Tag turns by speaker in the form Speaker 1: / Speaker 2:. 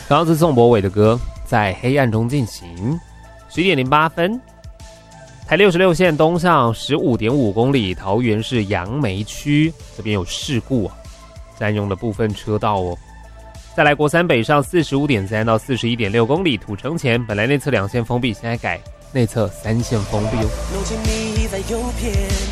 Speaker 1: 刚刚是宋柏伟的歌《在黑暗中进行》，11点08分。台66线东上15.5公里，桃园市杨梅区这边有事故占用了部分车道哦。再来国三北上45.3到41.6公里，土城前本来内侧2线封闭，现在改内侧3线封闭哦。
Speaker 2: 浓情蜜意在诱骗，